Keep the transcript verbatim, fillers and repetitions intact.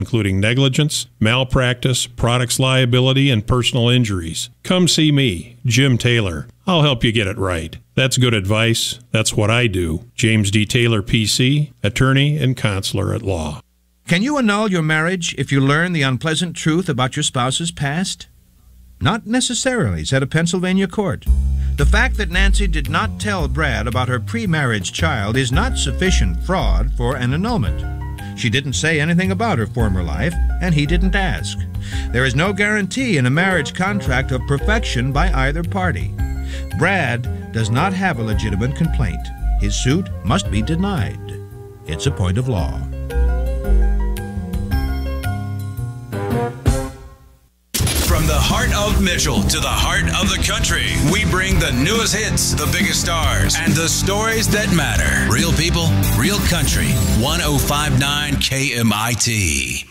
including negligence, malpractice, products liability, and personal injuries. Come see me, Jim Taylor. I'll help you get it right. That's good advice. That's what I do. James D. Taylor, P C, attorney and counselor at law. Can you annul your marriage if you learn the unpleasant truth about your spouse's past? Not necessarily, said a Pennsylvania court. The fact that Nancy did not tell Brad about her pre-marriage child is not sufficient fraud for an annulment. She didn't say anything about her former life, and he didn't ask. There is no guarantee in a marriage contract of perfection by either party. Brad does not have a legitimate complaint. His suit must be denied. It's a point of law. From the heart of Mitchell to the heart of the country, we bring the newest hits, the biggest stars, and the stories that matter. Real people, real country. one oh five point nine K M I T.